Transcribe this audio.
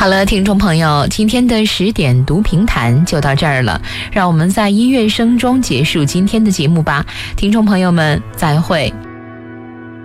好了，听众朋友，今天的10点读评谈就到这儿了，让我们在音乐声中结束今天的节目吧。听众朋友们，再会。